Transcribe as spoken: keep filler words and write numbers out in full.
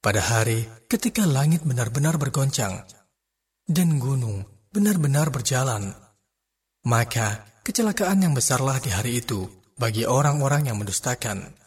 pada hari ketika langit benar-benar bergoncang dan gunung benar-benar berjalan, maka kecelakaan yang besarlah di hari itu bagi orang-orang yang mendustakan.